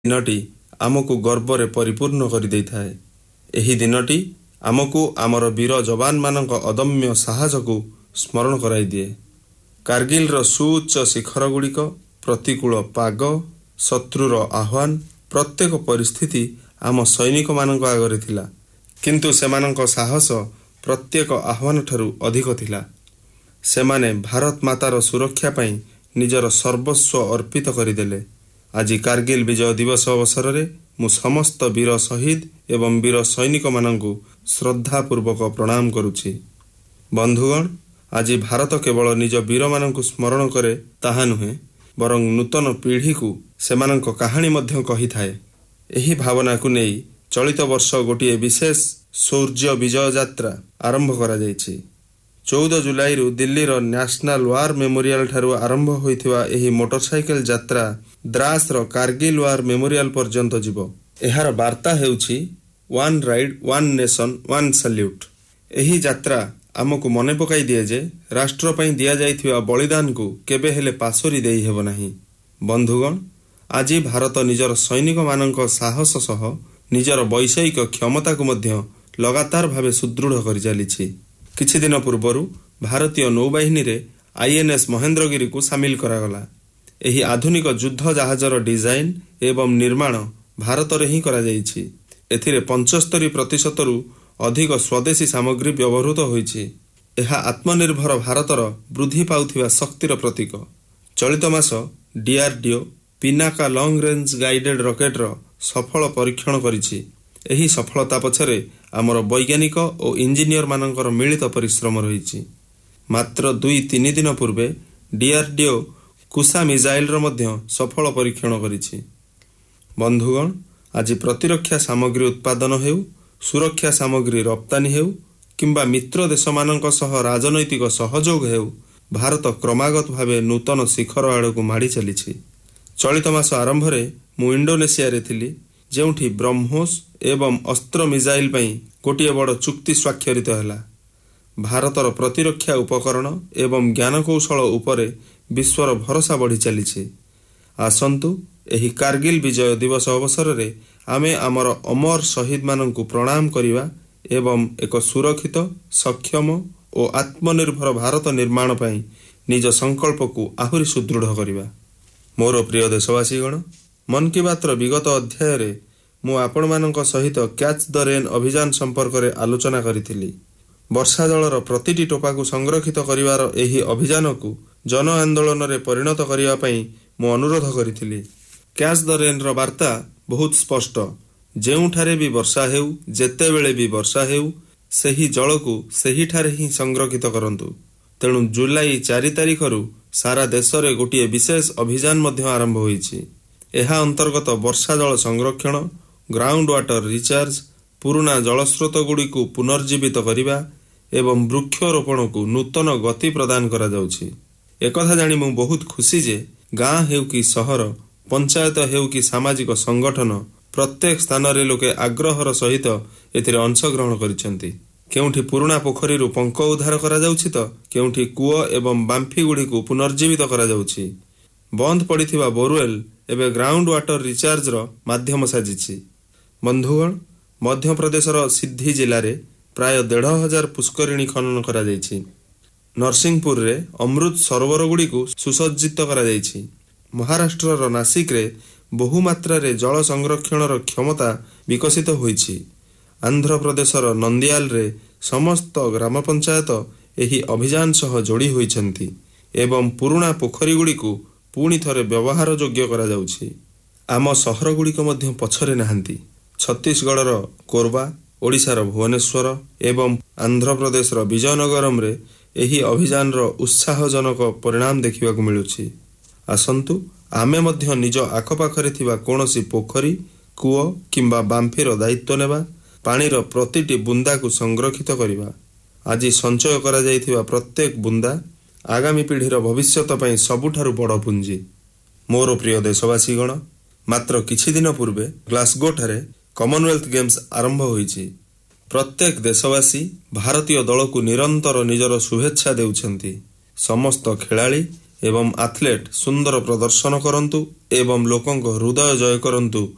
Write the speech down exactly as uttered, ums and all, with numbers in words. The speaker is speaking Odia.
ଦିନଟି ଆମକୁ ଗର୍ବରେ ପରିପୂର୍ଣ୍ଣ କରିଦେଇଥାଏ। ଏହି ଦିନଟି ଆମକୁ ଆମର ବୀର ଯବାନମାନଙ୍କ ଅଦମ୍ୟ ସାହସକୁ ସ୍ମରଣ କରାଇ ଦିଏ। କାର୍ଗିଲର ସୁଉଚ୍ଚ ଶିଖରଗୁଡ଼ିକ, ପ୍ରତିକୂଳ ପାଗ, ଶତ୍ରୁର ଆହ୍ୱାନ, ପ୍ରତ୍ୟେକ ପରିସ୍ଥିତି ଆମ ସୈନିକମାନଙ୍କ ଆଗରେ ଥିଲା, କିନ୍ତୁ ସେମାନଙ୍କ ସାହସ ପ୍ରତ୍ୟେକ ଆହ୍ୱାନଠାରୁ ଅଧିକ ଥିଲା। ସେମାନେ ଭାରତ ମାତାର ସୁରକ୍ଷା ପାଇଁ ନିଜର ସର୍ବସ୍ୱ ଅର୍ପିତ କରିଦେଲେ। ଆଜି କାର୍ଗିଲ ବିଜୟ ଦିବସ ଅବସରରେ ମୁଁ ସମସ୍ତ ବୀର ଶହୀଦ ଏବଂ ବୀର ସୈନିକମାନଙ୍କୁ ଶ୍ରଦ୍ଧାପୂର୍ବକ ପ୍ରଣାମ କରୁଛି। ବନ୍ଧୁଗଣ, ଆଜି ଭାରତ କେବଳ ନିଜ ବୀରମାନଙ୍କୁ ସ୍ମରଣ କରେ ତାହା ନୁହେଁ, ବରଂ ନୂତନ ପିଢ଼ିକୁ ସେମାନଙ୍କ କାହାଣୀ ମଧ୍ୟ କହିଥାଏ। ଏହି ଭାବନାକୁ ନେଇ ଚଳିତ ବର୍ଷ ଗୋଟିଏ ବିଶେଷ ଶୌର୍ଯ୍ୟ ବିଜୟ ଯାତ୍ରା ଆରମ୍ଭ କରାଯାଇଛି। ଚଉଦ ଜୁଲାଇରୁ ଦିଲ୍ଲୀର ନ୍ୟାସନାଲ ୱାର ମେମୋରିଆଲ ଠାରୁ ଆରମ୍ଭ ହୋଇଥିବା ଏହି ମୋଟରସାଇକେଲ ଯାତ୍ରା ଦ୍ରାସର କାର୍ଗିଲ ୱାର ମେମୋରିଆଲ ପର୍ଯ୍ୟନ୍ତ ଯିବ। ଏହାର ବାର୍ତ୍ତା ହେଉଛି one ride, one nation, one salute. ଏହି ଯାତ୍ରା ଆମକୁ ମନେ ପକାଇ ଦିଏ ଯେ ରାଷ୍ଟ୍ର ପାଇଁ ଦିଆଯାଇଥିବା ବଳିଦାନକୁ କେବେ ହେଲେ ପାସୋରି ଦେଇ ହେବ ନାହିଁ। ବନ୍ଧୁଗଣ, ଆଜି ଭାରତ ନିଜର ସୈନିକମାନଙ୍କ ସାହସ ସହ ନିଜର ବୈଷୟିକ କ୍ଷମତାକୁ ମଧ୍ୟ ଲଗାତାର ଭାବେ ସୁଦୃଢ଼ କରିଚାଲିଛି। କିଛିଦିନ ପୂର୍ବରୁ ଭାରତୀୟ ନୌବାହିନୀରେ ଆଇଏନ୍ଏସ୍ ମହେନ୍ଦ୍ରଗିରିକୁ ସାମିଲ କରାଗଲା। ଏହି ଆଧୁନିକ ଯୁଦ୍ଧ ଜାହାଜର ଡିଜାଇନ ଏବଂ ନିର୍ମାଣ ଭାରତରେ ହିଁ କରାଯାଇଛି। ଏଥିରେ ପଞ୍ଚସ୍ତରୀ ପ୍ରତିଶତରୁ ଅଧିକ ସ୍ୱଦେଶୀ ସାମଗ୍ରୀ ବ୍ୟବହୃତ ହୋଇଛି। ଏହା ଆତ୍ମନିର୍ଭର ଭାରତର ବୃଦ୍ଧି ପାଉଥିବା ଶକ୍ତିର ପ୍ରତୀକ। ଚଳିତ ମାସ DRDO Pinaka long range guided ରକେଟ୍ର ସଫଳ ପରୀକ୍ଷଣ କରିଛି। ଏହି ସଫଳତା ପଛରେ ଆମର ବୈଜ୍ଞାନିକ ଓ ଇଞ୍ଜିନିୟରମାନଙ୍କର ମିଳିତ ପରିଶ୍ରମ ରହିଛି। ମାତ୍ର ଦୁଇ ତିନି ଦିନ ପୂର୍ବେ ଡିଆର୍ଡିଓ କୁସା ମିସାଇଲର ମଧ୍ୟ ସଫଳ ପରୀକ୍ଷଣ କରିଛି। ବନ୍ଧୁଗଣ, ଆଜି ପ୍ରତିରକ୍ଷା ସାମଗ୍ରୀ ଉତ୍ପାଦନ ହେଉ, ସୁରକ୍ଷା ସାମଗ୍ରୀ ରପ୍ତାନି ହେଉ କିମ୍ବା ମିତ୍ର ଦେଶମାନଙ୍କ ସହ ରାଜନୈତିକ ସହଯୋଗ ହେଉ, ଭାରତ କ୍ରମାଗତ ଭାବେ ନୂତନ ଶିଖର ଆଡ଼କୁ ମାଡ଼ି ଚାଲିଛି। ଚଳିତ ମାସ ଆରମ୍ଭରେ ମୁଁ ଇଣ୍ଡୋନେସିଆରେ ଥିଲି, ଯେଉଁଠି ବ୍ରହ୍ମୋସ୍ ଏବଂ ଅସ୍ତ୍ର ମିସାଇଲ ପାଇଁ ଗୋଟିଏ ବଡ଼ ଚୁକ୍ତି ସ୍ୱାକ୍ଷରିତ ହେଲା। ଭାରତର ପ୍ରତିରକ୍ଷା ଉପକରଣ ଏବଂ ଜ୍ଞାନକୌଶଳ ଉପରେ ବିଶ୍ୱର ଭରସା ବଢ଼ି ଚାଲିଛି। ଆସନ୍ତୁ ଏହି କାର୍ଗିଲ ବିଜୟ ଦିବସ ଅବସରରେ ଆମେ ଆମର ଅମର ଶହୀଦମାନଙ୍କୁ ପ୍ରଣାମ କରିବା ଏବଂ ଏକ ସୁରକ୍ଷିତ, ସକ୍ଷମ ଓ ଆତ୍ମନିର୍ଭର ଭାରତ ନିର୍ମାଣ ପାଇଁ ନିଜ ସଂକଳ୍ପକୁ ଆହୁରି ସୁଦୃଢ଼ କରିବା। ମୋର ପ୍ରିୟ ଦେଶବାସୀଗଣ, ମନ୍ କି ବାତ୍ର ବିଗତ ଅଧ୍ୟାୟରେ ମୁଁ ଆପଣମାନଙ୍କ ସହିତ କ୍ୟାଚ୍ ଦ ରେନ୍ ଅଭିଯାନ ସମ୍ପର୍କରେ ଆଲୋଚନା କରିଥିଲି। ବର୍ଷା ଜଳର ପ୍ରତିଟି ଟୋପାକୁ ସଂରକ୍ଷିତ କରିବାର ଏହି ଅଭିଯାନକୁ ଜନ ଆନ୍ଦୋଳନରେ ପରିଣତ କରିବା ପାଇଁ ମୁଁ ଅନୁରୋଧ କରିଥିଲି। କ୍ୟାଚ୍ ଦ ରେନ୍ର ବାର୍ତ୍ତା ବହୁତ ସ୍ପଷ୍ଟ। ଯେଉଁଠାରେ ବି ବର୍ଷା ହେଉ, ଯେତେବେଳେ ବି ବର୍ଷା ହେଉ, ସେହି ଜଳକୁ ସେହିଠାରେ ହିଁ ସଂରକ୍ଷିତ କରନ୍ତୁ। ତେଣୁ ଜୁଲାଇ ଚାରି ତାରିଖରୁ ସାରା ଦେଶରେ ଗୋଟିଏ ବିଶେଷ ଅଭିଯାନ ମଧ୍ୟ ଆରମ୍ଭ ହୋଇଛି। ଏହା ଅନ୍ତର୍ଗତ ବର୍ଷା ଜଳ ସଂରକ୍ଷଣ, ଗ୍ରାଉଣ୍ଡ ୱାଟର ରିଚାର୍ଜ, ପୁରୁଣା ଜଳସ୍ରୋତଗୁଡ଼ିକୁ ପୁନର୍ଜୀବିତ କରିବା ଏବଂ ବୃକ୍ଷରୋପଣକୁ ନୂତନ ଗତି ପ୍ରଦାନ କରାଯାଉଛି। ଏକଥା ଜାଣି ମୁଁ ବହୁତ ଖୁସି ଯେ ଗାଁ ହେଉ କି ସହର, ପଞ୍ଚାୟତ ହେଉ କି ସାମାଜିକ ସଂଗଠନ, ପ୍ରତ୍ୟେକ ସ୍ଥାନରେ ଲୋକେ ଆଗ୍ରହର ସହିତ ଏଥିରେ ଅଂଶଗ୍ରହଣ କରିଛନ୍ତି। କେଉଁଠି ପୁରୁଣା ପୋଖରୀରୁ ପଙ୍କ ଉଦ୍ଧାର କରାଯାଉଛି ତ କେଉଁଠି କୂଅ ଏବଂ ବାମ୍ଫିଗୁଡ଼ିକୁ ପୁନର୍ଜୀବିତ କରାଯାଉଛି। ବନ୍ଦ ପଡ଼ିଥିବା ବୋରୱେଲ୍ ଏବେ ଗ୍ରାଉଣ୍ଡ ୱାଟର ରିଚାର୍ଜର ମାଧ୍ୟମ ସାଜିଛି। ବନ୍ଧୁଗଣ, ମଧ୍ୟପ୍ରଦେଶର ସିଦ୍ଧି ଜିଲ୍ଲାରେ ପ୍ରାୟ ଦେଢ଼ ହଜାର ପୁଷ୍କରିଣୀ ଖନନ କରାଯାଇଛି। ନରସିଂହପୁରରେ ଅମୃତ ସରୋବରଗୁଡ଼ିକୁ ସୁସଜ୍ଜିତ କରାଯାଇଛି। ମହାରାଷ୍ଟ୍ରର ନାସିକରେ ବହୁ ମାତ୍ରାରେ ଜଳ ସଂରକ୍ଷଣର କ୍ଷମତା ବିକଶିତ ହୋଇଛି। ଆନ୍ଧ୍ରପ୍ରଦେଶର ନନ୍ଦିଆଲରେ ସମସ୍ତ ଗ୍ରାମ ପଞ୍ଚାୟତ ଏହି ଅଭିଯାନ ସହ ଯୋଡ଼ି ହୋଇଛନ୍ତି ଏବଂ ପୁରୁଣା ପୋଖରୀଗୁଡ଼ିକୁ ପୁଣି ଥରେ ବ୍ୟବହାର ଯୋଗ୍ୟ କରାଯାଉଛି। ଆମ ସହରଗୁଡ଼ିକ ମଧ୍ୟ ପଛରେ ନାହାନ୍ତି। ଛତିଶଗଡ଼ର କୋରବା, ଓଡ଼ିଶାର ଭୁବନେଶ୍ୱର ଏବଂ ଆନ୍ଧ୍ରପ୍ରଦେଶର ବିଜୟନଗରମରେ ଏହି ଅଭିଯାନର ଉତ୍ସାହଜନକ ପରିଣାମ ଦେଖିବାକୁ ମିଳୁଛି। ଆସନ୍ତୁ ଆମେ ମଧ୍ୟ ନିଜ ଆଖପାଖରେ ଥିବା କୌଣସି ପୋଖରୀ, କୂଅ କିମ୍ବା ବାମ୍ଫିର ଦାୟିତ୍ୱ ନେବା। ପାଣିର ପ୍ରତିଟି ବୁନ୍ଦାକୁ ସଂରକ୍ଷିତ କରିବା। ଆଜି ସଞ୍ଚୟ କରାଯାଇଥିବା ପ୍ରତ୍ୟେକ ବୁନ୍ଦା ଆଗାମୀ ପିଢ଼ିର ଭବିଷ୍ୟତ ପାଇଁ ସବୁଠାରୁ ବଡ଼ ପୁଞ୍ଜି। ମୋର ପ୍ରିୟ ଦେଶବାସୀଗଣ, ମାତ୍ର କିଛି ଦିନ ପୂର୍ବେ ଗ୍ଲାସଗୋଠାରେ କମନୱେଲ୍ଥ ଗେମ୍ସ ଆରମ୍ଭ ହୋଇଛି। ପ୍ରତ୍ୟେକ ଦେଶବାସୀ ଭାରତୀୟ ଦଳକୁ ନିରନ୍ତର ନିଜର ଶୁଭେଚ୍ଛା ଦେଉଛନ୍ତି। ସମସ୍ତ ଖେଳାଳି ଏବଂ ଆଥଲେଟ୍ ସୁନ୍ଦର ପ୍ରଦର୍ଶନ କରନ୍ତୁ ଏବଂ ଲୋକଙ୍କ ହୃଦୟ ଜୟ କରନ୍ତୁ